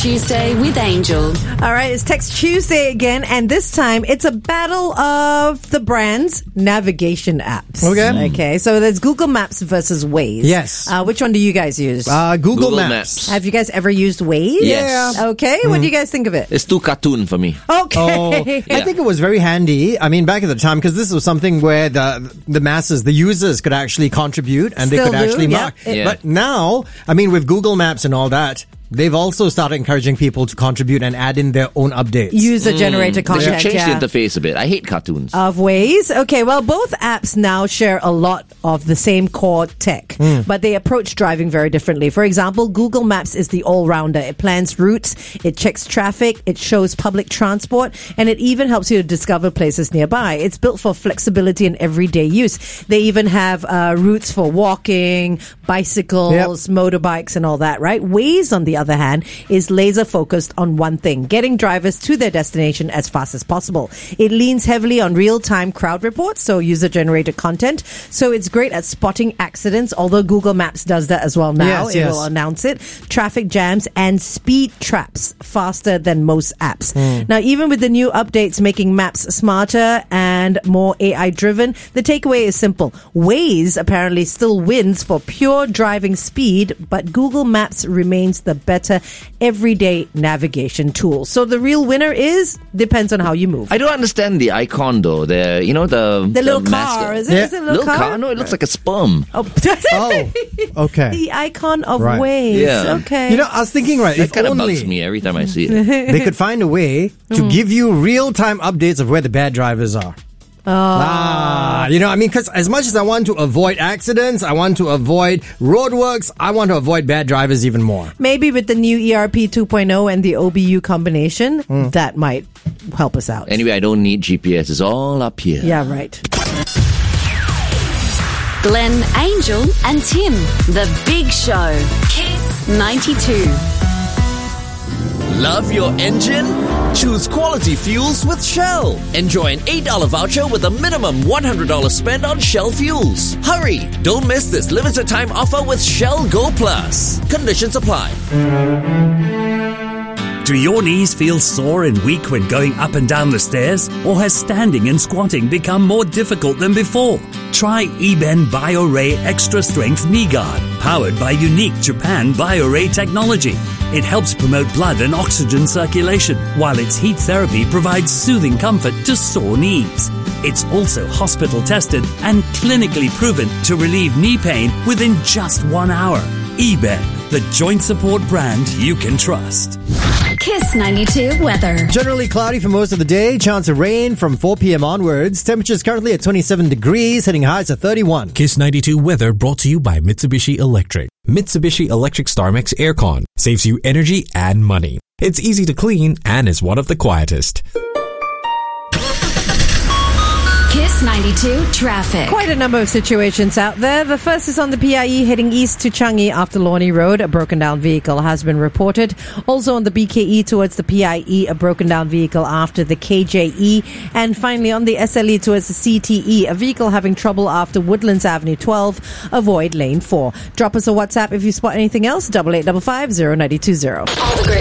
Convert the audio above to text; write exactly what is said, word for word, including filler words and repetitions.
Tuesday with Angel. All right, it's Text Tuesday again, and this time it's a battle of the brand's navigation apps. Okay. Okay, so there's Google Maps versus Waze. Yes. Uh, which one do you guys use? Uh, Google, Google Maps. Maps. Have you guys ever used Waze? Yes. Okay, what do you guys think of it? It's too cartoon for me. Okay. Oh, I think it was very handy. I mean, back at the time, because this was something where the the masses, the users, could actually contribute and Still they could do, actually yeah. mark. Yeah. But now, I mean, with Google Maps and all that, they've also started encouraging people to contribute and add in their own updates. User-generated They should content, change yeah. the interface a bit. I hate cartoons. Of Waze. Okay, well, both apps now share a lot of the same core tech, Mm. but they approach driving very differently. For example, Google Maps is the all-rounder. It plans routes, it checks traffic, it shows public transport, and it even helps you to discover places nearby. It's built for flexibility and everyday use. They even have uh, routes for walking, bicycles, Yep. motorbikes, and all that, right? Waze, on the other hand, is laser focused on one thing, getting drivers to their destination as fast as possible. It leans heavily on real-time crowd reports, so user-generated content. So it's great at spotting accidents, although Google Maps does that as well now. Yes, it yes. will announce it. Traffic jams and speed traps faster than most apps. Now, even with the new updates making maps smarter and more A I-driven, the takeaway is simple. Waze apparently still wins for pure driving speed, but Google Maps remains the better everyday navigation tool. So the real winner is depends on how you move. I don't understand the icon though. The you know the The little car, mascot. is it? Yeah. Is it a little, Little car? No, it looks like a sperm. Oh, Oh, okay. the icon of Right. Waze. Yeah. Okay. You know, I was thinking, right, That if kind of bugs only me every time I see it. they could find a way to give you real-time updates of where the bad drivers are. Ah, you know, I mean, because as much as I want to avoid accidents, I want to avoid roadworks, I want to avoid bad drivers even more. Maybe with the new E R P two point oh and the O B U combination, that might help us out. Anyway, I don't need G P S. It's all up here. Yeah, right. Glenn, Angel, and Tim. The Big Show. Kiss ninety-two. Love your engine? Choose quality fuels with Shell. Enjoy an eight dollars voucher with a minimum one hundred dollars spend on Shell fuels. Hurry! Don't miss this limited time offer with Shell Go Plus. Conditions apply. Do your knees feel sore and weak when going up and down the stairs? Or has standing and squatting become more difficult than before? Try eBen BioRay Extra Strength Knee Guard, powered by unique Japan BioRay technology. It helps promote blood and oxygen circulation, while its heat therapy provides soothing comfort to sore knees. It's also hospital tested and clinically proven to relieve knee pain within just one hour. eBen, the joint support brand you can trust. Kiss ninety-two weather. Generally cloudy for most of the day. Chance of rain from four p.m. onwards. Temperatures currently at twenty-seven degrees, hitting highs at thirty-one. Kiss ninety-two weather brought to you by Mitsubishi Electric. Mitsubishi Electric StarMix Aircon saves you energy and money. It's easy to clean and is one of the quietest. Kiss ninety-two traffic. Quite a number of situations out there. The first is on the P I E heading east to Changi after Lornie Road. A broken down vehicle has been reported. Also on the B K E towards the P I E, a broken down vehicle after the K J E. And finally on the S L E towards the C T E, a vehicle having trouble after Woodlands Avenue twelve. Avoid lane four. Drop us a WhatsApp if you spot anything else. Double eight double five zero ninety two zero. All the great